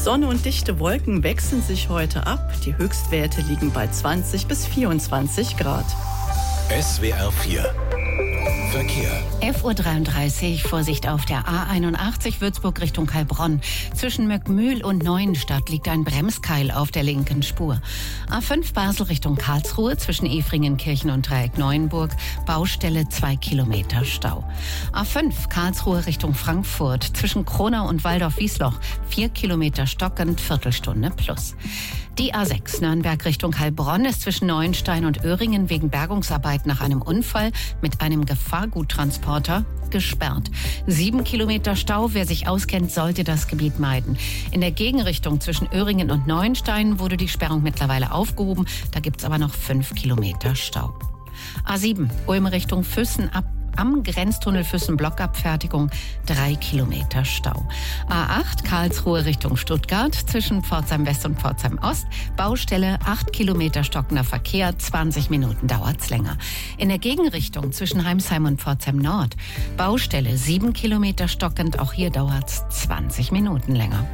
Sonne und dichte Wolken wechseln sich heute ab. Die Höchstwerte liegen bei 20 bis 24 Grad. SWR 4 Verkehr. 11.33 Uhr, Vorsicht auf der A81 Würzburg Richtung Heilbronn. Zwischen Möckmühl und Neuenstadt liegt ein Bremskeil auf der linken Spur. A5 Basel Richtung Karlsruhe zwischen Efringenkirchen und Dreieck Neuenburg. Baustelle 2 Kilometer Stau. A5 Karlsruhe Richtung Frankfurt zwischen Kronau und Waldorf-Wiesloch 4 Kilometer stockend, Viertelstunde plus. Die A6 Nürnberg Richtung Heilbronn ist zwischen Neuenstein und Öhringen wegen Bergungsarbeit nach einem Unfall mit einem Gefahrguttransporter gesperrt. 7 Kilometer Stau. Wer sich auskennt, sollte das Gebiet meiden. In der Gegenrichtung zwischen Öhringen und Neuenstein wurde die Sperrung mittlerweile aufgehoben. Da gibt's aber noch 5 Kilometer Stau. A7 Ulm Richtung Füssen am Grenztunnel Füssen-Blockabfertigung 3 Kilometer Stau. A8 Karlsruhe Richtung Stuttgart zwischen Pforzheim West und Pforzheim Ost. Baustelle 8 Kilometer stockender Verkehr, 20 Minuten dauert's länger. In der Gegenrichtung zwischen Heimsheim und Pforzheim Nord. Baustelle 7 Kilometer stockend, auch hier dauert's 20 Minuten länger.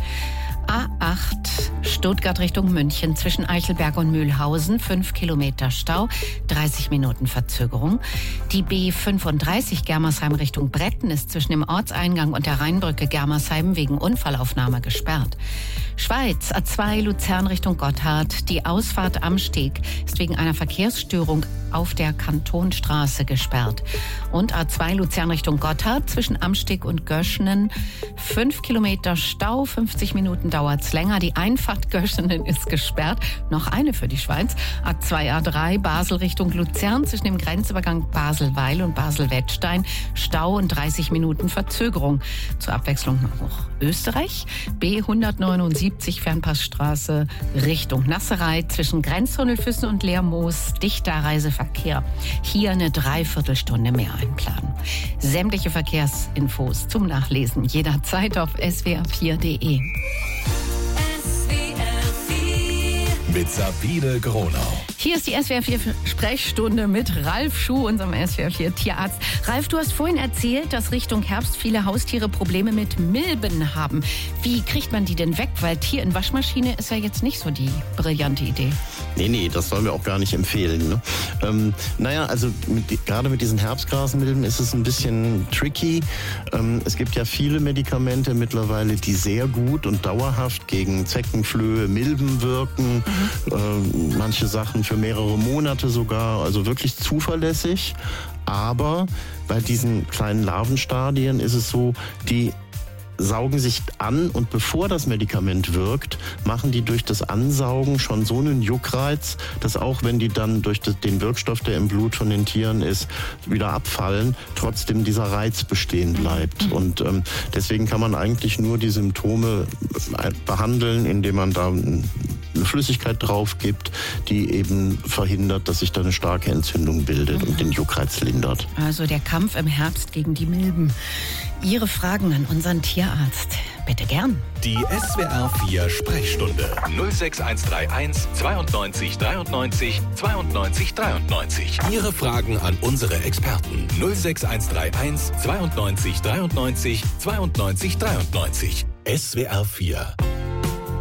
A8 Stuttgart Richtung München zwischen Eichelberg und Mühlhausen 5 Kilometer Stau, 30 Minuten Verzögerung. Die B35 Germersheim Richtung Bretten ist zwischen dem Ortseingang und der Rheinbrücke Germersheim wegen Unfallaufnahme gesperrt. Schweiz A2 Luzern Richtung Gotthard. Die Ausfahrt am Steg ist wegen einer Verkehrsstörung auf der Kantonstraße gesperrt. Und A2 Luzern Richtung Gotthard zwischen Amsteg und Göschenen 5 Kilometer Stau, 50 Minuten dauert's länger. Die Einfahrt Göschenen ist gesperrt. Noch eine für die Schweiz. A2 A3 Basel Richtung Luzern zwischen dem Grenzübergang Basel-Weil und Basel-Wettstein. Stau und 30 Minuten Verzögerung. Zur Abwechslung noch Österreich. B179 Fernpassstraße Richtung Nasserei zwischen Grenztunnel Füssen und Lermoos. Dichter Reiseverkehr. Hier eine Dreiviertelstunde mehr einplanen. Sämtliche Verkehrsinfos zum Nachlesen jederzeit auf swr4.de. Mit Sabine Gronau. Hier ist die SWR4-Sprechstunde mit Ralf Schuh, unserem SWR4-Tierarzt. Ralf, du hast vorhin erzählt, dass Richtung Herbst viele Haustiere Probleme mit Milben haben. Wie kriegt man die denn weg? Weil Tier in Waschmaschine ist ja jetzt nicht so die brillante Idee. Nee, das sollen wir auch gar nicht empfehlen. Ne? Gerade mit diesen Herbstgrasmilben ist es ein bisschen tricky. Es gibt ja viele Medikamente mittlerweile, die sehr gut und dauerhaft gegen Zeckenflöhe, Milben wirken. Manche Sachen für mehrere Monate sogar, also wirklich zuverlässig. Aber bei diesen kleinen Larvenstadien ist es so, die saugen sich an und bevor das Medikament wirkt, machen die durch das Ansaugen schon so einen Juckreiz, dass auch wenn die dann durch den Wirkstoff, der im Blut von den Tieren ist, wieder abfallen, trotzdem dieser Reiz bestehen bleibt. Und deswegen kann man eigentlich nur die Symptome behandeln, indem man da eine Flüssigkeit drauf gibt, die eben verhindert, dass sich da eine starke Entzündung bildet und den Juckreiz lindert. Also der Kampf im Herbst gegen die Milben. Ihre Fragen an unseren Tierarzt. Bitte gern. Die SWR 4 Sprechstunde 06131 92 93 92 93. Ihre Fragen an unsere Experten 06131 92 93 92 93. SWR 4